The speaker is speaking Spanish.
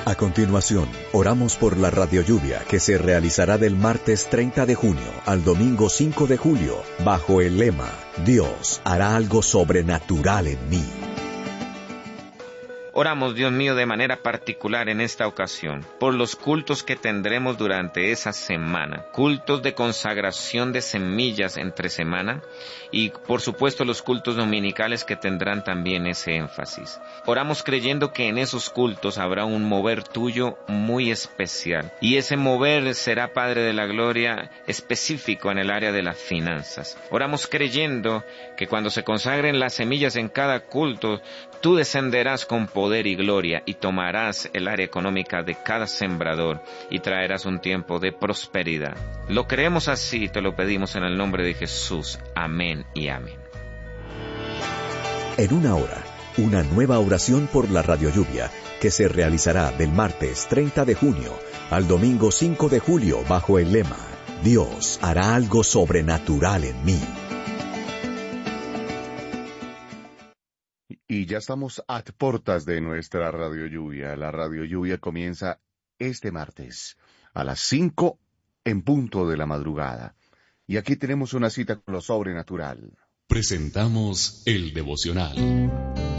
A continuación, oramos por la radiolluvia que se realizará del martes 30 de junio al domingo 5 de julio, bajo el lema, Dios hará algo sobrenatural en mí. Oramos, Dios mío, de manera particular en esta ocasión, por los cultos que tendremos durante esa semana, cultos de consagración de semillas entre semana y, por supuesto, los cultos dominicales que tendrán también ese énfasis. Oramos creyendo que en esos cultos habrá un mover tuyo muy especial y ese mover será, Padre de la Gloria, específico en el área de las finanzas. Oramos creyendo que cuando se consagren las semillas en cada culto, tú descenderás con poder y gloria y tomarás el área económica de cada sembrador y traerás un tiempo de prosperidad. Lo creemos así y te lo pedimos en el nombre de Jesús. Amén y amén. En una hora, una nueva oración por la radiolluvia que se realizará del martes 30 de junio al domingo 5 de julio bajo el lema, Dios hará algo sobrenatural en mí. Y ya estamos a puertas de nuestra Radio Lluvia. La Radio Lluvia comienza este martes a las 5 en punto de la madrugada. Y aquí tenemos una cita con lo sobrenatural. Presentamos el devocional.